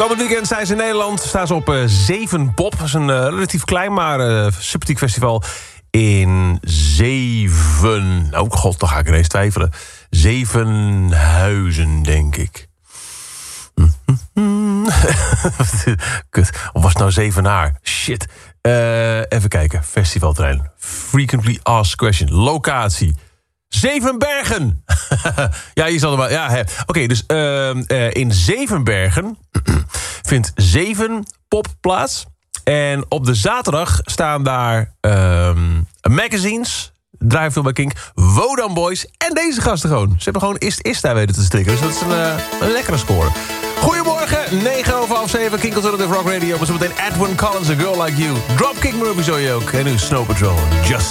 Komend weekend zijn ze in Nederland. Staan ze op 7 Pop. Dat is een relatief klein, maar sympathiek festival in 7... Oh god, dan ga ik ineens twijfelen. 7huizen, denk ik. Kut. Of was het nou Zevenaar? Shit. Even kijken. Festivalterrein. Frequently asked question. Locatie. Zevenbergen. Ja, je zal er wel... Ja, oké, dus in Zevenbergen vindt 7 Pop plaats. En op de zaterdag staan daar magazines, draaien veel bij Kink, Wodan Boys en deze gasten gewoon. Ze hebben gewoon Is daar weten te strikken. Dus dat is een lekkere score. Goedemorgen, 7:09, Kink Alternative Rock Radio. Maar zo meteen Edwin Collins, A Girl Like You. Dropkick Murphys hoor je ook. En nu Snow Patrol, Just